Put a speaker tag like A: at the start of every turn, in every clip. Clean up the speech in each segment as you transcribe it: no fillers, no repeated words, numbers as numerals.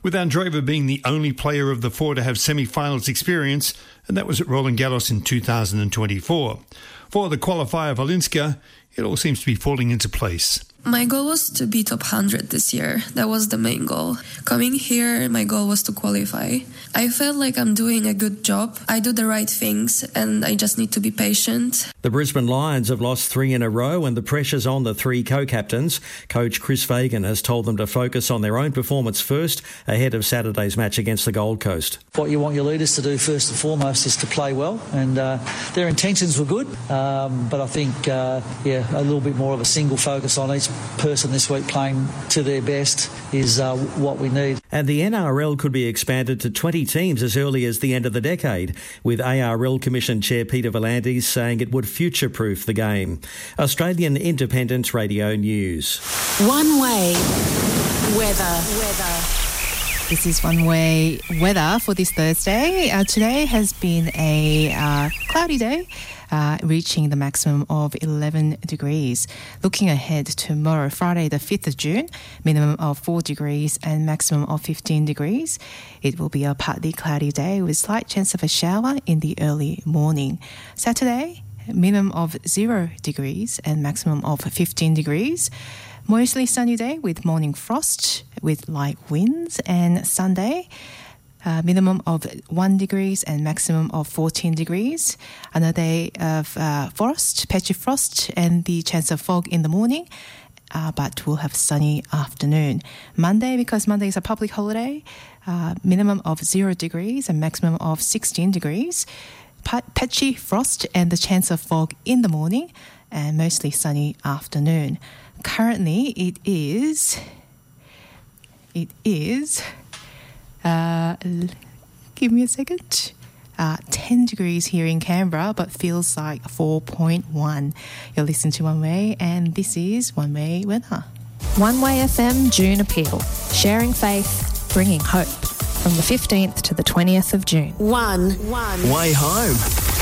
A: with Andreeva being the only player of the four to have semi-finals experience, and that was at Roland Garros in 2024. For the qualifier Valinska, it all seems to be falling into place.
B: My goal was to be top 100 this year. That was the main goal. Coming here, my goal was to qualify. I felt like I'm doing a good job. I do the right things and I just need to be patient.
C: The Brisbane Lions have lost 3 in a row and the pressure's on the 3 co-captains. Coach Chris Fagan has told them to focus on their own performance first ahead of Saturday's match against the Gold Coast.
D: What you want your leaders to do first and foremost is to play well, and their intentions were good, but I think a little bit more of a single focus on each person this week playing to their best is what we need.
C: And the NRL could be expanded to 20 teams as early as the end of the decade, with ARL Commission Chair Peter V'landys saying it would future-proof the game. Australian Independent Radio News.
E: One Way weather.
F: This is One Way weather for this Thursday. Today has been a cloudy day, reaching the maximum of 11 degrees. Looking ahead to tomorrow, Friday the 5th of June, minimum of 4 degrees and maximum of 15 degrees. It will be a partly cloudy day with slight chance of a shower in the early morning. Saturday, minimum of 0 degrees and maximum of 15 degrees. Mostly sunny day with morning frost with light winds. And Sunday, minimum of 1 degrees and maximum of 14 degrees. Another day of frost, patchy frost, and the chance of fog in the morning. But we'll have sunny afternoon. Monday, because Monday is a public holiday, minimum of 0 degrees and maximum of 16 degrees. Patchy frost and the chance of fog in the morning, and mostly sunny afternoon. Currently, it is. Give me a second. 10 degrees here in Canberra, but feels like 4.1. You're listening to One Way, and this is One Way weather.
E: One Way FM June Appeal. Sharing faith, bringing hope. From the 15th to the 20th of June. One
G: Way home.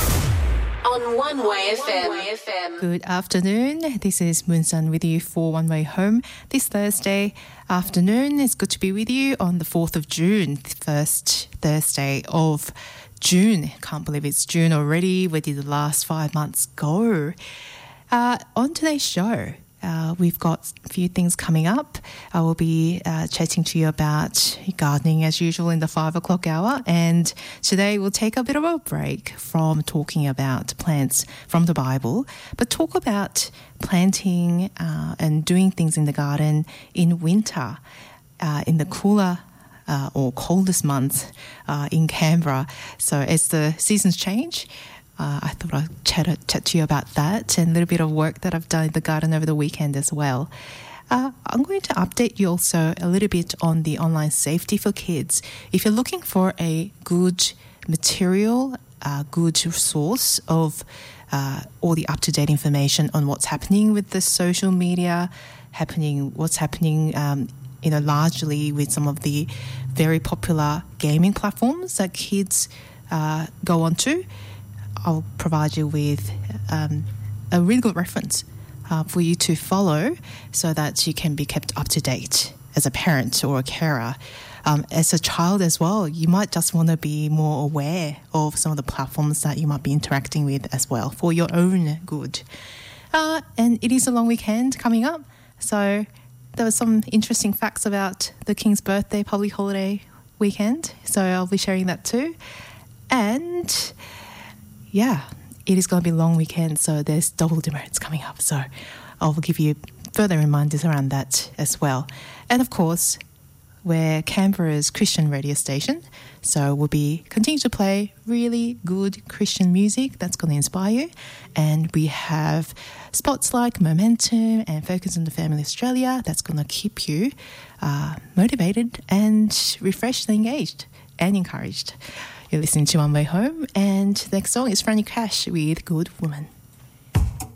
E: On One Way FM.
F: Good afternoon. This is Moon Sun with you for One Way Home. This Thursday afternoon, it's good to be with you on the 4th of June, the first Thursday of June. Can't believe it's June already. Where did the last 5 months go? On today's show, we've got a few things coming up. I will be chatting to you about gardening as usual in the 5 o'clock hour. And today we'll take a bit of a break from talking about plants from the Bible, but talk about planting and doing things in the garden in winter, in the cooler or coldest months in Canberra. So as the seasons change, I thought I'd chat to you about that and a little bit of work that I've done in the garden over the weekend as well. I'm going to update you also a little bit on the online safety for kids. If you're looking for a good material, a good source of all the up-to-date information on what's happening with the social media, what's happening largely with some of the very popular gaming platforms that kids go onto, I'll provide you with a really good reference for you to follow so that you can be kept up to date as a parent or a carer. As a child as well, you might just want to be more aware of some of the platforms that you might be interacting with as well for your own good. And it is a long weekend coming up, so there were some interesting facts about the King's birthday public holiday weekend, so I'll be sharing that too. And yeah, it is going to be a long weekend, so there's double demerits coming up. So I'll give you further reminders around that as well. And of course, we're Canberra's Christian radio station, so we'll be continuing to play really good Christian music that's going to inspire you. And we have spots like Momentum and Focus on the Family Australia that's going to keep you motivated and refreshed and engaged and encouraged. You're listening to One Way Home, and the next song is Franny Cash with Good Woman.